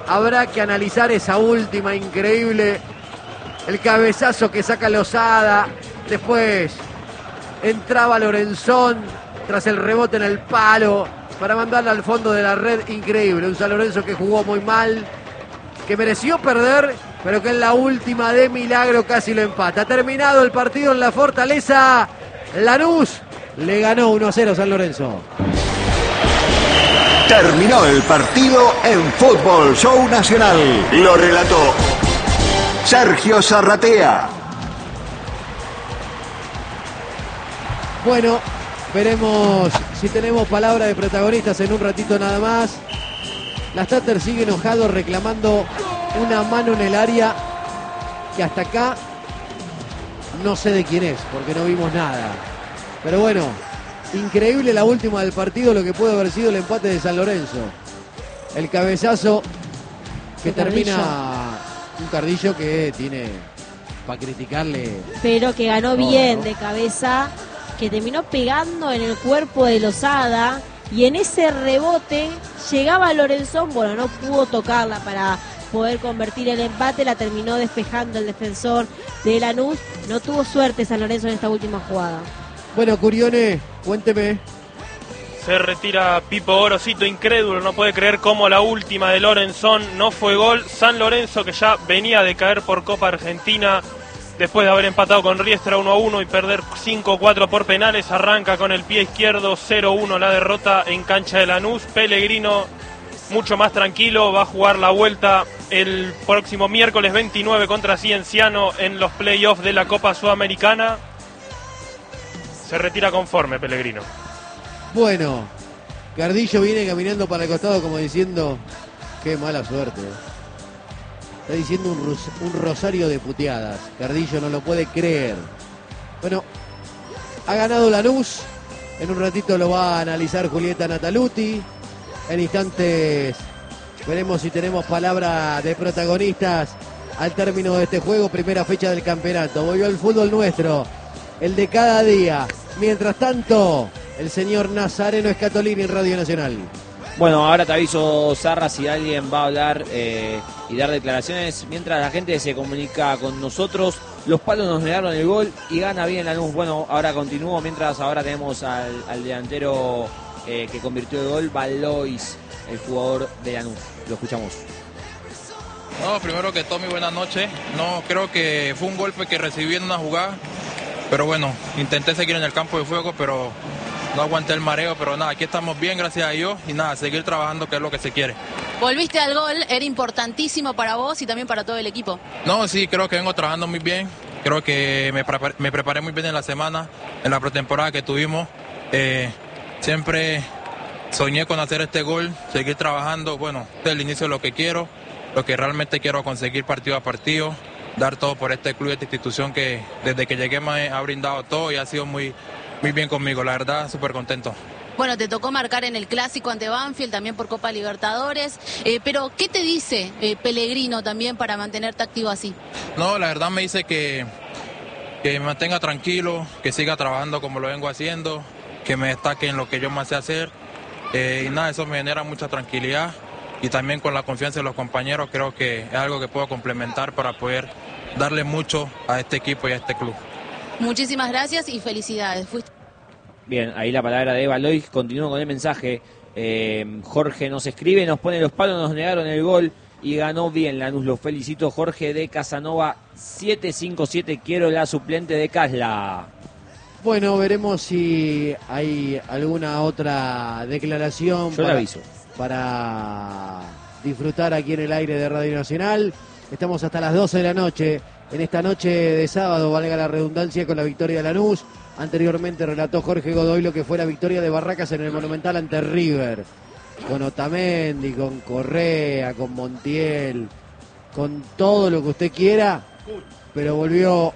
habrá que analizar esa última increíble. El cabezazo que saca Lozada. Después entraba Lorenzón tras el rebote en el palo para mandarla al fondo de la red. Increíble. Un San Lorenzo que jugó muy mal, que mereció perder, pero que en la última de milagro casi lo empata. Terminado el partido en la Fortaleza, Lanús le ganó 1-0 San Lorenzo. Terminó el partido en Fútbol Show Nacional. Lo relató Sergio Zarratea. Bueno, veremos si tenemos palabra de protagonistas en un ratito nada más. La Stater sigue enojado reclamando una mano en el área que hasta acá no sé de quién es, porque no vimos nada. Pero bueno, increíble la última del partido, lo que puede haber sido el empate de San Lorenzo. El cabezazo que termina un Cardillo que tiene para criticarle. Pero que ganó bien de cabeza, que terminó pegando en el cuerpo de Lozada y en ese rebote llegaba Lorenzón, bueno, no pudo tocarla para poder convertir el empate, la terminó despejando el defensor de Lanús. No tuvo suerte San Lorenzo en esta última jugada. Bueno, Curione, cuénteme. Se retira Pipo Gorosito, incrédulo, no puede creer cómo la última de Lorenzón no fue gol. San Lorenzo, que ya venía de caer por Copa Argentina, después de haber empatado con Riestra 1-1 y perder 5-4 por penales, arranca con el pie izquierdo, 0-1 la derrota en cancha de Lanús. Pellegrino, mucho más tranquilo, va a jugar la vuelta el próximo miércoles 29 contra Cienciano en los playoffs de la Copa Sudamericana. Se retira conforme Pellegrino. Bueno, Cardillo viene caminando para el costado como diciendo, qué mala suerte. Está diciendo un rosario de puteadas. Cardillo no lo puede creer. Bueno, ha ganado Lanús. En un ratito lo va a analizar Julieta Nataluti. En instantes veremos si tenemos palabra de protagonistas al término de este juego. Primera fecha del campeonato. Volvió el fútbol nuestro, el de cada día. Mientras tanto, el señor Nazareno Escatolini en Radio Nacional. Bueno, ahora te aviso, Zarra, si alguien va a hablar y dar declaraciones. Mientras la gente se comunica con nosotros, los palos nos negaron el gol y gana bien Lanús. Bueno, ahora continúo, mientras ahora tenemos al delantero que convirtió el gol, Valois, el jugador de Lanús. Lo escuchamos. No, primero que todo, muy buenas noches. No, creo que fue un golpe que recibí en una jugada. Pero bueno, intenté seguir en el campo de juego, pero no aguanté el mareo. Pero nada, aquí estamos bien, gracias a Dios. Y nada, seguir trabajando, que es lo que se quiere. Volviste al gol, era importantísimo para vos y también para todo el equipo. No, sí, creo que vengo trabajando muy bien. Creo que me preparé muy bien en la semana, en la pretemporada que tuvimos. Siempre soñé con hacer este gol, seguir trabajando. Bueno, este es el inicio de lo que quiero, lo que realmente quiero conseguir partido a partido. Dar todo por este club, esta institución que desde que llegué me ha brindado todo y ha sido muy bien conmigo, la verdad, súper contento. Bueno, te tocó marcar en el Clásico ante Banfield, también por Copa Libertadores, pero ¿qué te dice Pellegrino también para mantenerte activo así? No, la verdad me dice que me mantenga tranquilo, que siga trabajando como lo vengo haciendo, que me destaque en lo que yo más sé hacer, y nada, eso me genera mucha tranquilidad. Y también con la confianza de los compañeros creo que es algo que puedo complementar para poder darle mucho a este equipo y a este club. Muchísimas gracias y felicidades. Bien, ahí la palabra de Valois. Continúo con el mensaje. Jorge nos escribe, nos pone los palos, nos negaron el gol y ganó bien Lanús. Lo felicito, Jorge de Casanova 757. Quiero la suplente de Casla. Bueno, veremos si hay alguna otra declaración. Yo le aviso. Para disfrutar aquí en el aire de Radio Nacional. Estamos hasta las 12 de la noche, en esta noche de sábado, valga la redundancia, con la victoria de Lanús. Anteriormente relató Jorge Godoy lo que fue la victoria de Barracas en el Monumental ante River, con Otamendi, con Correa, con Montiel, con todo lo que usted quiera, pero volvió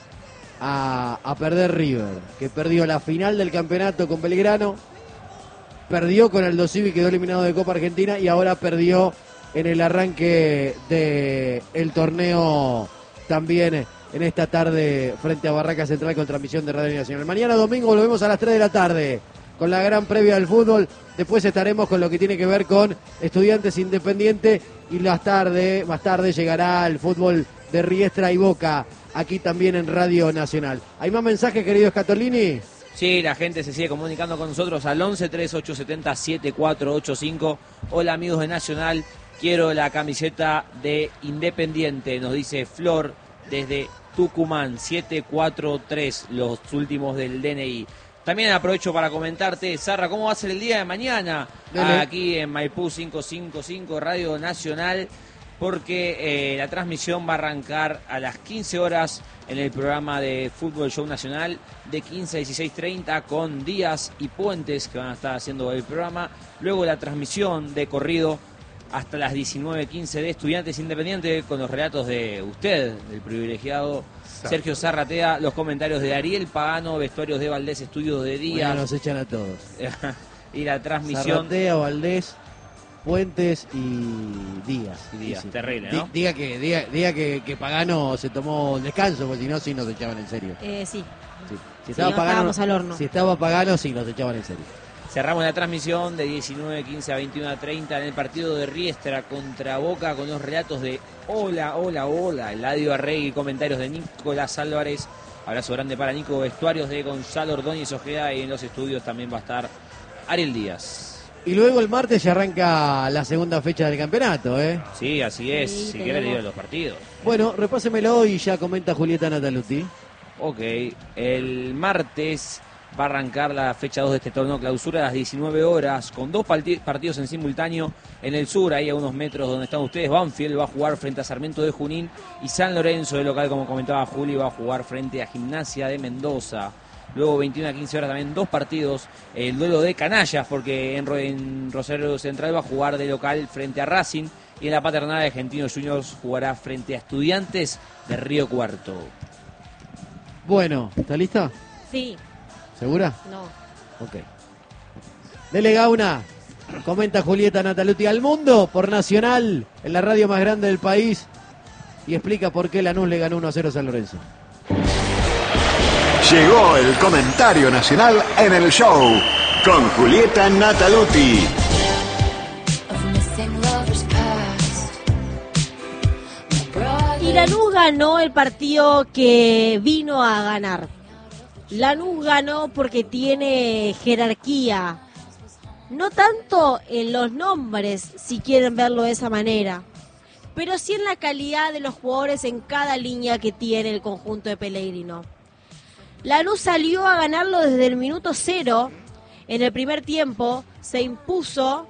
a perder River, que perdió la final del campeonato con Belgrano, perdió con Aldo Civi, quedó eliminado de Copa Argentina y ahora perdió en el arranque del torneo también en esta tarde frente a Barraca Central con transmisión de Radio Nacional. Mañana domingo volvemos a las 3 de la tarde con la gran previa del fútbol. Después estaremos con lo que tiene que ver con Estudiantes Independiente y más tarde llegará el fútbol de Riestra y Boca, aquí también en Radio Nacional. ¿Hay más mensajes, querido Scatolini? Sí, la gente se sigue comunicando con nosotros al 11 3870 7485. Hola amigos de Nacional, quiero la camiseta de Independiente, nos dice Flor desde Tucumán, 743, los últimos del DNI. También aprovecho para comentarte, Sarra, cómo va a ser el día de mañana aquí en Maipú 555 Radio Nacional, porque la transmisión va a arrancar a las 15 horas en el programa de Fútbol Show Nacional de 15 a 16:30 con Díaz y Puentes que van a estar haciendo el programa. Luego la transmisión de corrido hasta las 19:15 de Estudiantes Independiente con los relatos de usted, del privilegiado Sergio Zarratea, los comentarios de Ariel Pagano, vestuarios de Valdés, estudios de Díaz. Bueno, nos echan a todos. Y la transmisión... Zarratea, Valdés, Puentes y Díaz. Sí. Terrible, ¿no? Diga que Pagano se tomó el descanso, porque si no, sí nos echaban en serio. Sí. Si estaba Pagano, estábamos al horno. Si estaba Pagano, sí nos echaban en serio. Cerramos la transmisión de 19:15 a 21:30 en el partido de Riestra contra Boca con los relatos de Hola, Eladio Arregui, comentarios de Nicolás Álvarez. Abrazo grande para Nico, vestuarios de Gonzalo Ordóñez Ojeda y en los estudios también va a estar Ariel Díaz. Y luego el martes ya arranca la segunda fecha del campeonato, ¿eh? Sí, así es, Sí, si quiere leer los partidos. Bueno, repásemelo y ya comenta Julieta Nataluti. Ok, el martes va a arrancar la fecha 2 de este torneo clausura a las 19 horas con dos partidos en simultáneo en el sur, ahí a unos metros donde están ustedes. Banfield va a jugar frente a Sarmiento de Junín y San Lorenzo de local, como comentaba Juli, va a jugar frente a Gimnasia de Mendoza. Luego 21 a 15 horas también dos partidos, el duelo de canallas, porque en Rosario Central va a jugar de local frente a Racing y en la Paternal de Argentinos Juniors jugará frente a Estudiantes de Río Cuarto. Bueno, ¿está lista? Sí. ¿Segura? No. Ok. Dele Gauna, comenta Julieta Nataluti al mundo por Nacional, en la radio más grande del país, y explica por qué Lanús le ganó 1-0 a San Lorenzo. Llegó el comentario nacional en el show con Julieta Nataluti. Y Lanús ganó el partido que vino a ganar. Lanús ganó porque tiene jerarquía, no tanto en los nombres, si quieren verlo de esa manera, pero sí en la calidad de los jugadores en cada línea que tiene el conjunto de Pellegrino. Lanús salió a ganarlo desde el minuto 0, en el primer tiempo, se impuso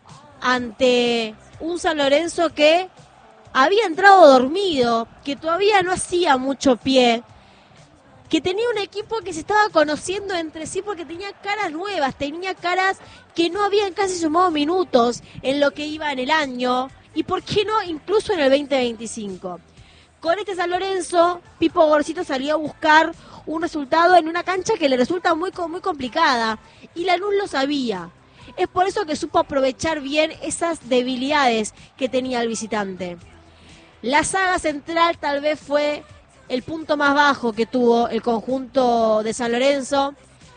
ante un San Lorenzo que había entrado dormido, que todavía no hacía mucho pie, que tenía un equipo que se estaba conociendo entre sí porque tenía caras nuevas, tenía caras que no habían casi sumado minutos en lo que iba en el año y por qué no incluso en el 2025. Con este San Lorenzo, Pipo Gorosito salió a buscar un resultado en una cancha que le resulta muy complicada y Lanús lo sabía. Es por eso que supo aprovechar bien esas debilidades que tenía el visitante. La saga central tal vez fue el punto más bajo que tuvo el conjunto de San Lorenzo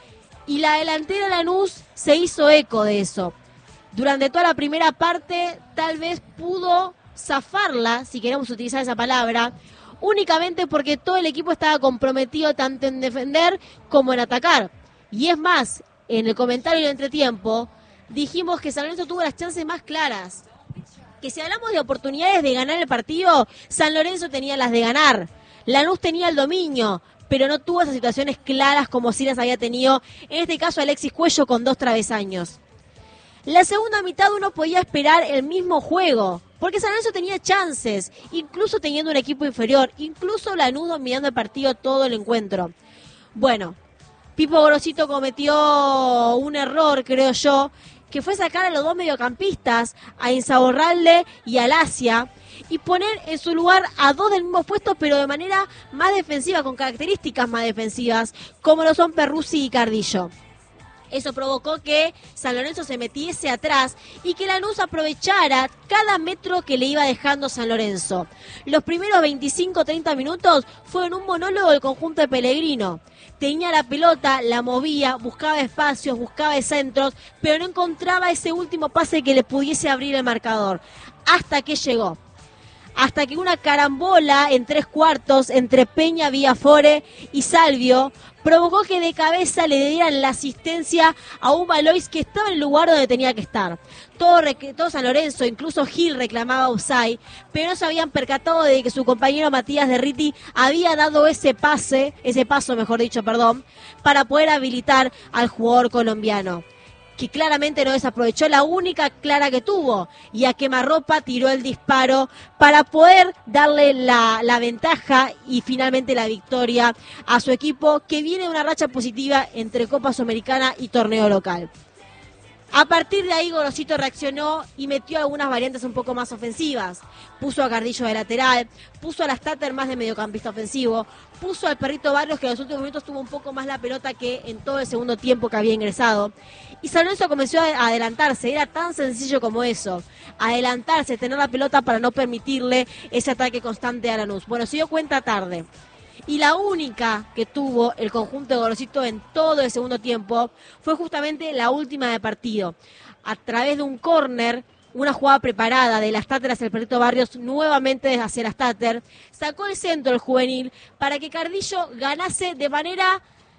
y la delantera Lanús se hizo eco de eso. Durante toda la primera parte tal vez pudo zafarla, si queremos utilizar esa palabra, únicamente porque todo el equipo estaba comprometido tanto en defender como en atacar. Y es más, en el comentario del entretiempo dijimos que San Lorenzo tuvo las chances más claras, que si hablamos de oportunidades de ganar el partido, San Lorenzo tenía las de ganar. Lanús tenía el dominio, pero no tuvo esas situaciones claras como si las había tenido, en este caso Alexis Cuello con 2 travesaños. La segunda mitad uno podía esperar el mismo juego, porque San Lorenzo tenía chances, incluso teniendo un equipo inferior, incluso Lanús dominando el partido todo el encuentro. Bueno, Pipo Gorosito cometió un error, creo yo, que fue sacar a los dos mediocampistas, a Insaurralde y a Lacia, y poner en su lugar a dos del mismo puesto, pero de manera más defensiva, con características más defensivas, como lo son Perruzzi y Cardillo. Eso provocó que San Lorenzo se metiese atrás y que Lanús aprovechara cada metro que le iba dejando San Lorenzo. Los primeros 25-30 minutos fueron un monólogo del conjunto de Pellegrino. Tenía la pelota, la movía, buscaba espacios, buscaba centros, pero no encontraba ese último pase que le pudiese abrir el marcador. hasta que llegó. Hasta que una carambola en 3/4 entre Peña, Villafore y Salvio provocó que de cabeza le dieran la asistencia a un Valois que estaba en el lugar donde tenía que estar. Todo San Lorenzo, incluso Gil reclamaba offside, pero no se habían percatado de que su compañero Matías Derriti había dado ese paso, para poder habilitar al jugador colombiano, que claramente no desaprovechó la única clara que tuvo, y a quemarropa tiró el disparo para poder darle la ventaja y finalmente la victoria a su equipo, que viene de una racha positiva entre Copa Sudamericana y torneo local. A partir de ahí Gorosito reaccionó y metió algunas variantes un poco más ofensivas. Puso a Cardillo de lateral, puso a Lastater más de mediocampista ofensivo, puso al Perrito Barrios, que en los últimos minutos tuvo un poco más la pelota que en todo el segundo tiempo que había ingresado. Y San Lorenzo comenzó a adelantarse, era tan sencillo como eso, adelantarse, tener la pelota para no permitirle ese ataque constante a Lanús. Bueno, se dio cuenta tarde. Y la única que tuvo el conjunto de Gorosito en todo el segundo tiempo fue justamente la última de partido. A través de un córner, una jugada preparada de Lastater hacia el Perrito Barrios, nuevamente hacia Lastater, sacó el centro el juvenil para que Cardillo ganase de manera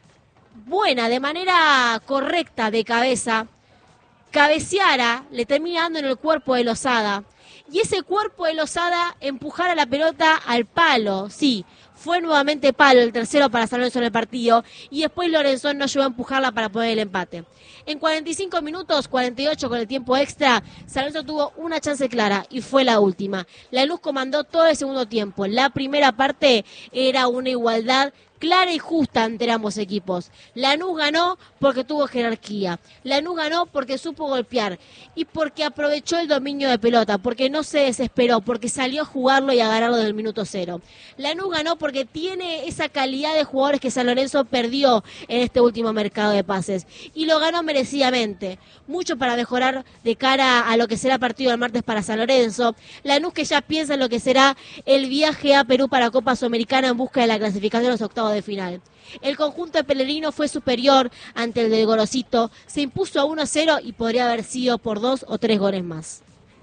buena, de manera correcta de cabeza, cabeceara, le termina dando en el cuerpo de Lozada, y ese cuerpo de Lozada empujara la pelota al palo, sí. Fue nuevamente palo, el tercero para San Lorenzo en el partido, y después Lorenzón no llegó a empujarla para poner el empate. En 45 minutos, 48 con el tiempo extra, San Lorenzo tuvo una chance clara y fue la última. Lanús comandó todo el segundo tiempo. La primera parte era una igualdad clara y justa entre ambos equipos. Lanús ganó porque tuvo jerarquía. Lanús ganó porque supo golpear y porque aprovechó el dominio de pelota, porque no se desesperó, porque salió a jugarlo y a ganarlo desde el minuto cero. Lanús ganó porque tiene esa calidad de jugadores que San Lorenzo perdió en este último mercado de pases, y lo ganó merecidamente. Mucho para mejorar de cara a lo que será partido del martes para San Lorenzo. Lanús, que ya piensa en lo que será el viaje a Perú para Copa Sudamericana en busca de la clasificación a los octavos de final. El conjunto de Pellegrino fue superior ante el del Gorosito, se impuso a 1-0 y podría haber sido por 2 o 3 goles más.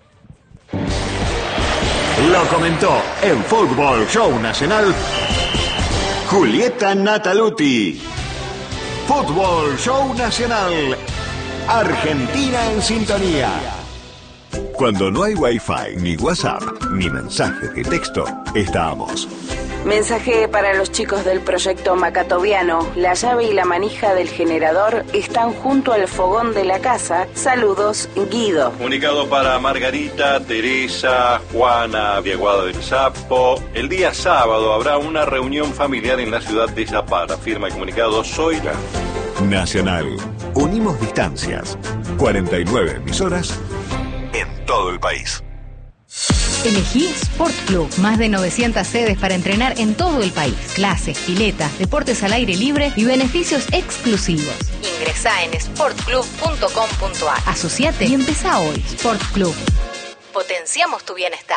Lo comentó en Fútbol Show Nacional Julieta Nataluti. Fútbol Show Nacional, Argentina en sintonía. Cuando no hay Wi-Fi, ni WhatsApp, ni mensajes de texto, estamos. Mensaje para los chicos del proyecto Macatoviano. La llave y la manija del generador están junto al fogón de la casa. Saludos, Guido. Comunicado para Margarita, Teresa, Juana, Viaguada del Sapo. El día sábado habrá una reunión familiar en la ciudad de Zapara. Firma el comunicado Zoila. Nacional. Unimos distancias. 49 emisoras en todo el país. Elegí Sport Club. Más de 900 sedes para entrenar en todo el país. Clases, piletas, deportes al aire libre y beneficios exclusivos. Ingresá en sportclub.com.ar. Asociate y empezá hoy. Sport Club. Potenciamos tu bienestar.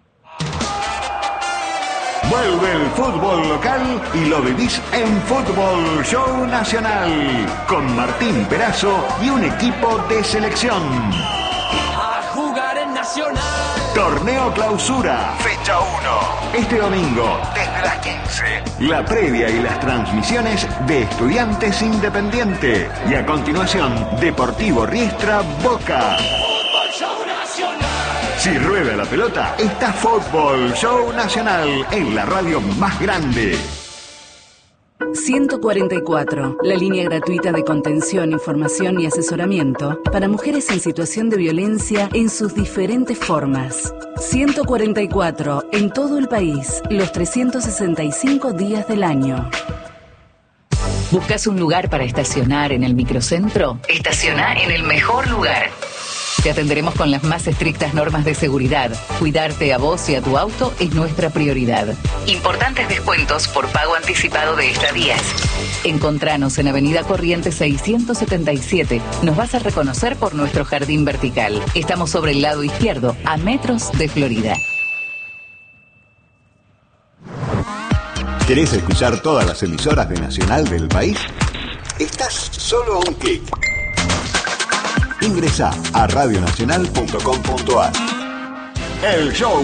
Vuelve el fútbol local y lo vivís en Fútbol Show Nacional. Con Martín Perazo y un equipo de selección. A jugar en Nacional. Torneo Clausura, fecha 1. Este domingo, desde las 15. La previa y las transmisiones de Estudiantes Independiente. Y a continuación, Deportivo Riestra Boca. Fútbol Show Nacional. Si rueda la pelota, está Fútbol Show Nacional en la radio más grande. 144, la línea gratuita de contención, información y asesoramiento para mujeres en situación de violencia en sus diferentes formas. 144, en todo el país, los 365 días del año. ¿Buscas un lugar para estacionar en el microcentro? Estaciona en el mejor lugar. Te atenderemos con las más estrictas normas de seguridad. Cuidarte a vos y a tu auto es nuestra prioridad. Importantes descuentos por pago anticipado de estadías. Encontranos en Avenida Corrientes 677. Nos vas a reconocer por nuestro jardín vertical. Estamos sobre el lado izquierdo, a metros de Florida. ¿Querés escuchar todas las emisoras de Nacional del país? Estás solo a un clic. Ingresá a radionacional.com.ar. el show